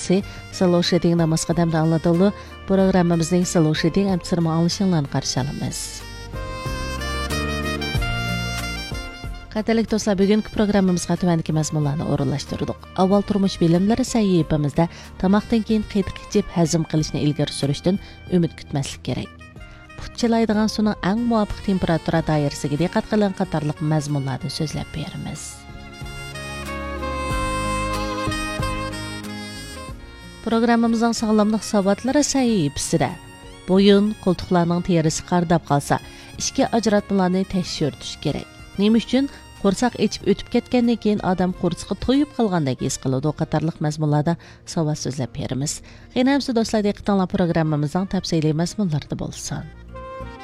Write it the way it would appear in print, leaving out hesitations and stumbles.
programmamızı Saluşedin namaz qadamda anlatılı. Programmamızın Saluşedin əmtsirma anlaşınlarını qarşı alamız. Qadərlik dostlar, bugünkü proqramımızga tövəndiki məzmunlarni o'rinlashtirdik. Avval turmush bilimlari sahifamizda tamoqdan keyin qiytiq ichib hazm qilishni ilgari surishdan umid kutmaslik kerak. Puchchilaydigan suvning eng muvofiq temperatura doirasiga diqqat qiling qatorliq mazmunlarni so'zlab beramiz. Programmamızın sağlamlıq savatlari sahifasida bo'yin, qo'ltiqlarning terisi qardab qolsa, ishki ajratmalarni tekshirtish kerak. Nima uchun? Qo'rsoq ichib o'tib ketgandan keyin odam qo'rsiqi to'yib qolgandek his qiladi. Qatorliq mazmunlarda savol so'zlab beramiz. Qanamsiz do'stlar, diqqatinglar programmamizning tafsiliy mazmunlarida bo'lsin.